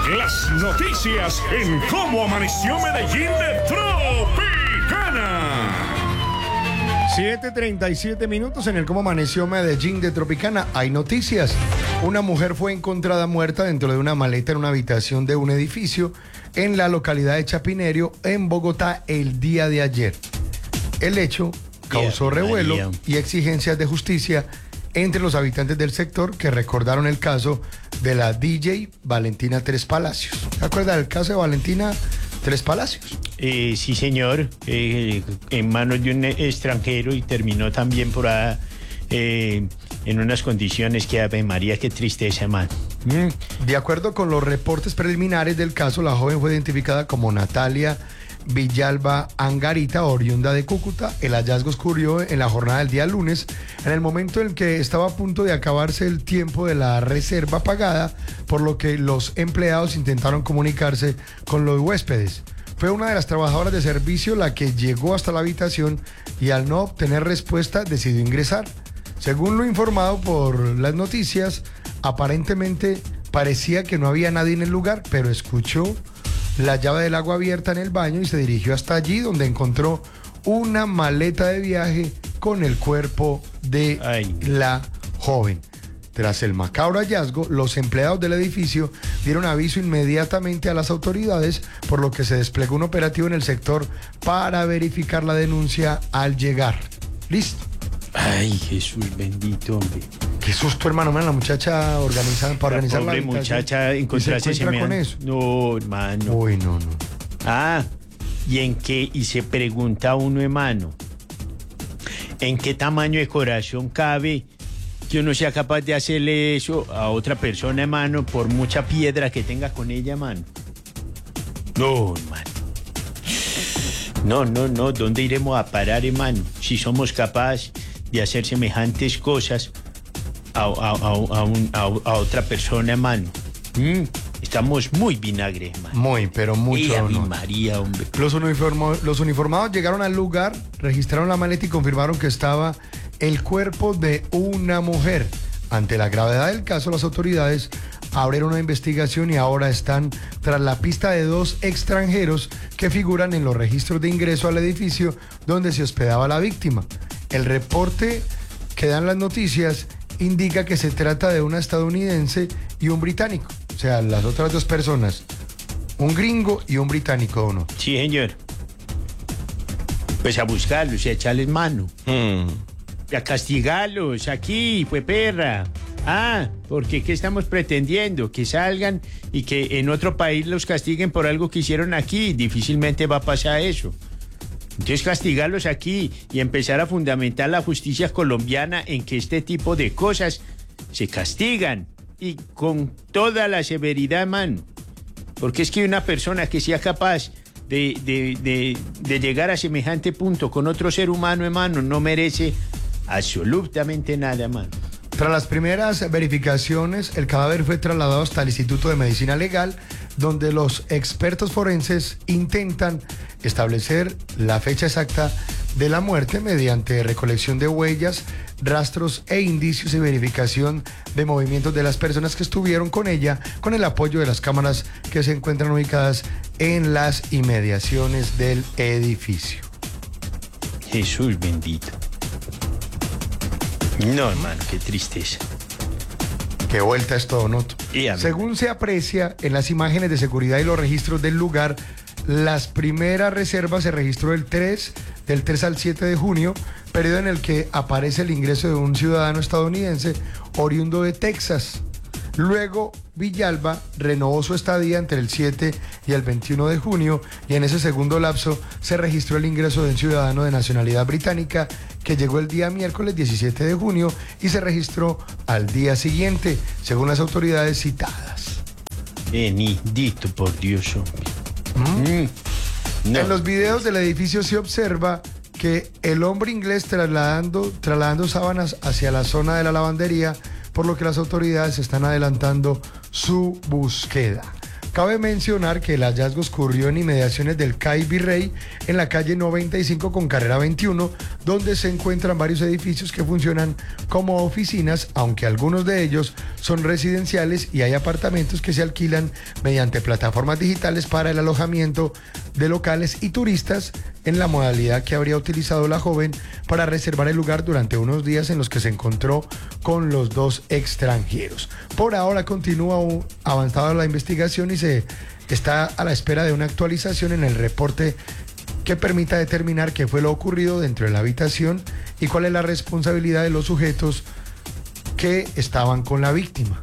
Las noticias en Cómo Amaneció Medellín de Tropicana. 7:37 en el Cómo Amaneció Medellín de Tropicana. Hay noticias. Una mujer fue encontrada muerta dentro de una maleta en una habitación de un edificio en la localidad de Chapinero, en Bogotá, el día de ayer. El hecho causó revuelo y exigencias de justicia entre los habitantes del sector, que recordaron el caso de la DJ Valentina Tres Palacios. ¿Se acuerda del caso de Valentina Tres Palacios? Sí, señor, en manos de un extranjero, y terminó también por ahí en unas condiciones que, Ave María, qué tristeza, man. De acuerdo con los reportes preliminares del caso, la joven fue identificada como Natalia Villalba Angarita, oriunda de Cúcuta. El hallazgo ocurrió en la jornada del día lunes, en el momento en que estaba a punto de acabarse el tiempo de la reserva pagada, por lo que los empleados intentaron comunicarse con los huéspedes. Fue una de las trabajadoras de servicio la que llegó hasta la habitación y, al no obtener respuesta, decidió ingresar. Según lo informado por las noticias, aparentemente parecía que no había nadie en el lugar, pero escuchó la llave del agua abierta en el baño y se dirigió hasta allí, donde encontró una maleta de viaje con el cuerpo de la joven. Tras el macabro hallazgo, los empleados del edificio dieron aviso inmediatamente a las autoridades, por lo que se desplegó un operativo en el sector para verificar la denuncia al llegar. Listo. Ay, Jesús bendito, hombre. Qué susto, hermano. La muchacha organizada para organizar la habitación. Muchacha encontrarse con eso. No, hermano. Uy, no. ¿Y en qué? Y se pregunta uno, hermano, ¿en qué tamaño de corazón cabe que uno sea capaz de hacerle eso a otra persona, hermano, por mucha piedra que tenga con ella, hermano? No, hermano. No. ¿Dónde iremos a parar, hermano? Si somos capaces de hacer semejantes cosas a otra persona, hermano. Estamos muy vinagre, hermano. Muy, pero mucho. Ave María, hombre. Los uniformados llegaron al lugar, registraron la maleta y confirmaron que estaba el cuerpo de una mujer. Ante la gravedad del caso, las autoridades abrieron una investigación y ahora están tras la pista de 2 extranjeros que figuran en los registros de ingreso al edificio donde se hospedaba la víctima. El reporte que dan las noticias indica que se trata de una estadounidense y un británico. O sea, las otras 2 personas, un gringo y un británico, ¿o no? Sí, señor. Pues a buscarlos y a echarles mano. Y a castigarlos aquí, fue perra. Porque ¿qué estamos pretendiendo? Que salgan y que en otro país los castiguen por algo que hicieron aquí. Difícilmente va a pasar eso. Entonces, castigarlos aquí y empezar a fundamentar la justicia colombiana en que este tipo de cosas se castigan, y con toda la severidad, mano. Porque es que una persona que sea capaz de llegar a semejante punto con otro ser humano, hermano, no merece absolutamente nada, mano. Tras las primeras verificaciones, el cadáver fue trasladado hasta el Instituto de Medicina Legal, donde los expertos forenses intentan establecer la fecha exacta de la muerte mediante recolección de huellas, rastros e indicios y verificación de movimientos de las personas que estuvieron con ella, con el apoyo de las cámaras que se encuentran ubicadas en las inmediaciones del edificio. Jesús bendito. No, hermano, qué tristeza. Qué vuelta es todo, ¿no? Según se aprecia en las imágenes de seguridad y los registros del lugar, las primeras reservas se registró del 3 al 7 de junio, periodo en el que aparece el ingreso de un ciudadano estadounidense oriundo de Texas. Luego, Villalba renovó su estadía entre el 7 y el 21 de junio, y en ese segundo lapso se registró el ingreso de un ciudadano de nacionalidad británica que llegó el día miércoles 17 de junio y se registró al día siguiente, según las autoridades citadas. Benedito, por Dios, hombre. No. En los videos del edificio se observa que el hombre inglés trasladando sábanas hacia la zona de la lavandería, por lo que las autoridades están adelantando su búsqueda. Cabe mencionar que el hallazgo ocurrió en inmediaciones del CAI Virrey, en la calle 95 con carrera 21, donde se encuentran varios edificios que funcionan como oficinas, aunque algunos de ellos son residenciales y hay apartamentos que se alquilan mediante plataformas digitales para el alojamiento de locales y turistas, en la modalidad que habría utilizado la joven para reservar el lugar durante unos días en los que se encontró con los dos extranjeros. Por ahora continúa avanzada la investigación y se está a la espera de una actualización en el reporte que permita determinar qué fue lo ocurrido dentro de la habitación y cuál es la responsabilidad de los sujetos que estaban con la víctima.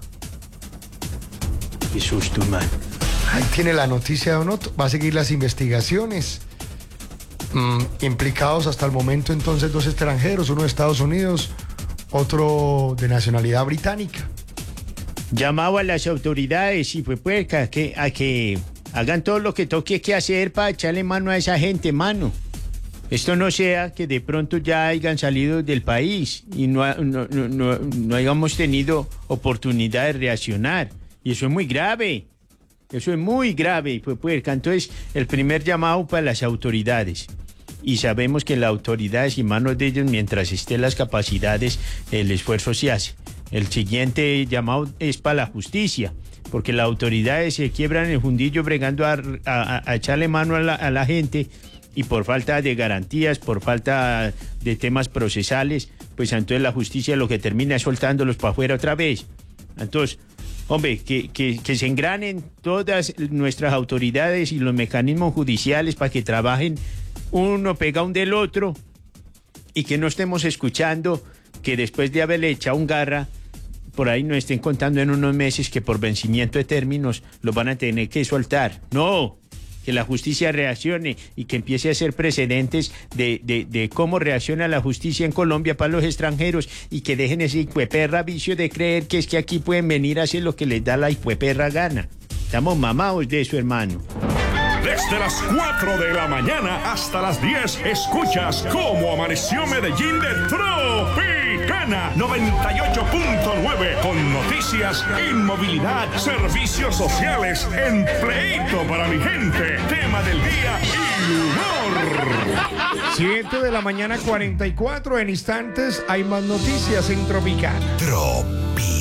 Qué susto, man. Ahí tiene la noticia, Don Otto. Va a seguir las investigaciones. Implicados hasta el momento entonces 2 extranjeros, uno de Estados Unidos, otro de nacionalidad británica. Llamado a las autoridades y pues a que hagan todo lo que toque que hacer para echarle mano a esa gente, mano. Esto no sea que de pronto ya hayan salido del país y no hayamos tenido oportunidad de reaccionar. Y eso es muy grave. Eso es muy grave. Pues, entonces, el primer llamado para las autoridades. Y sabemos que las autoridades y manos de ellos, mientras estén las capacidades, el esfuerzo se hace. El siguiente llamado es para la justicia, porque las autoridades se quiebran el fundillo bregando a echarle mano a la gente, y por falta de garantías, por falta de temas procesales, pues entonces la justicia lo que termina es soltándolos para afuera otra vez. Entonces, hombre, que se engranen todas nuestras autoridades y los mecanismos judiciales para que trabajen uno pegado del otro y que no estemos escuchando que después de haberle echado un garra, por ahí nos estén contando en unos meses que por vencimiento de términos los van a tener que soltar. No, que la justicia reaccione y que empiece a hacer precedentes de cómo reacciona la justicia en Colombia para los extranjeros y que dejen ese hijueperra vicio de creer que es que aquí pueden venir a hacer lo que les da la hijueperra gana. Estamos mamados de eso, hermano. Desde las 4 de la mañana hasta las 10, escuchas Cómo Amaneció Medellín de Tropicana 98.9, con noticias, inmovilidad, servicios sociales, empleito para mi gente, tema del día y humor. 7 de la mañana 44, en instantes hay más noticias en Tropicana. Tropicana.